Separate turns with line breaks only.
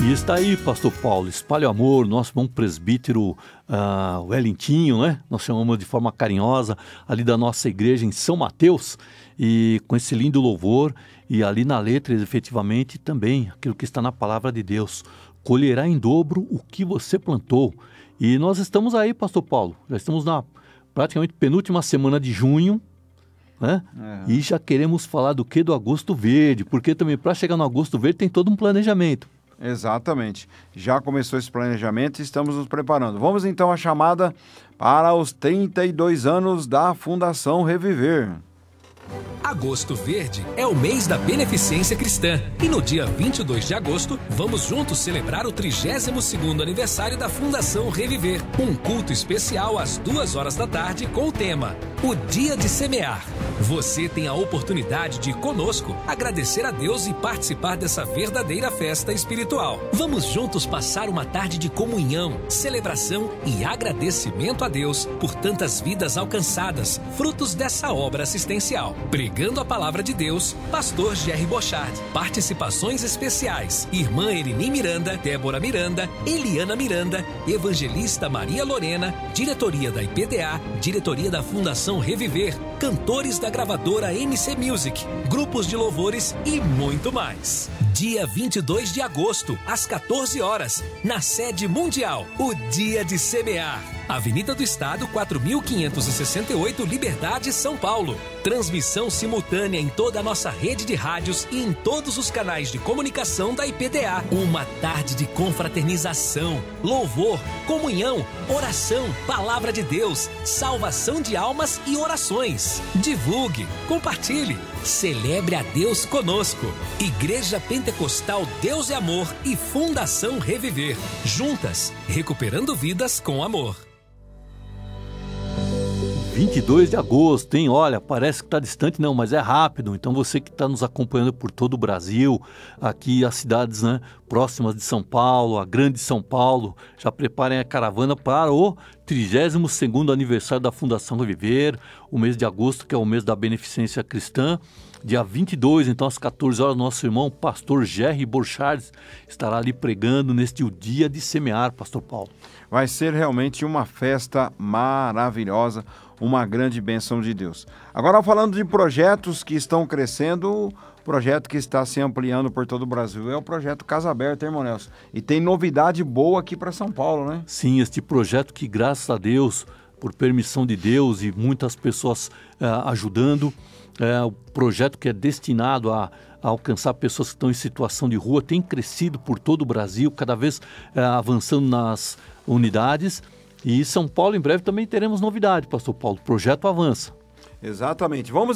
E está aí, pastor Paulo, espalhe o amor, nosso bom presbítero Wellingtinho, né? Nós chamamos de forma carinhosa, ali da nossa igreja em São Mateus, e com esse lindo louvor, e ali na letra, efetivamente, também, aquilo que está na palavra de Deus, colherá em dobro o que você plantou. E nós estamos aí, pastor Paulo, já estamos na praticamente penúltima semana de junho, né? E já queremos falar do que? Do Agosto Verde, porque também para chegar no Agosto Verde tem todo um planejamento.
Exatamente. Já começou esse planejamento e estamos nos preparando. Vamos então à chamada para os 32 anos da Fundação Reviver.
Agosto Verde é o mês da beneficência cristã e no dia 22 de agosto vamos juntos celebrar o 32º aniversário da Fundação Reviver. Um culto especial às 2 da tarde com o tema O Dia de Semear. Você tem a oportunidade de ir conosco, agradecer a Deus e participar dessa verdadeira festa espiritual. Vamos juntos passar uma tarde de comunhão, celebração e agradecimento a Deus por tantas vidas alcançadas, frutos dessa obra assistencial. Pregando a palavra de Deus, pastor Jerry Bochard. Participações especiais: irmã Erini Miranda, Débora Miranda, Eliana Miranda, evangelista Maria Lorena, diretoria da IPDA, diretoria da Fundação Reviver, cantores da gravadora MC Music, grupos de louvores e muito mais. Dia 22 de agosto, às 14 horas, na sede mundial, o Dia de Semear. Avenida do Estado, 4.568, Liberdade, São Paulo. Transmissão simultânea em toda a nossa rede de rádios e em todos os canais de comunicação da IPDA. Uma tarde de confraternização, louvor, comunhão, oração, palavra de Deus, salvação de almas e orações. Divulgue, compartilhe, celebre a Deus conosco. Igreja Pentecostal Deus é Amor e Fundação Reviver. Juntas, recuperando vidas com amor.
22 de agosto, hein? Olha, parece que está distante, não, mas é rápido. Então você que está nos acompanhando por todo o Brasil, aqui as cidades, né, próximas de São Paulo, a grande São Paulo, já preparem a caravana para o 32º aniversário da Fundação Reviver, o mês de agosto, que é o mês da beneficência cristã. Dia 22, então às 14 horas, nosso irmão pastor Jerry Bochard estará ali pregando neste Dia de Semear, pastor Paulo.
Vai ser realmente uma festa maravilhosa, uma grande bênção de Deus. Agora, falando de projetos que estão crescendo, o projeto que está se ampliando por todo o Brasil é o projeto Casa Aberta, hein, irmão Nelson? E tem novidade boa aqui para São Paulo, né?
Sim, este projeto que, graças a Deus, por permissão de Deus e muitas pessoas ajudando, o projeto que é destinado a alcançar pessoas que estão em situação de rua tem crescido por todo o Brasil, cada vez avançando nas unidades. E São Paulo, em breve, também teremos novidade, pastor Paulo. O projeto avança.
Exatamente. Vamos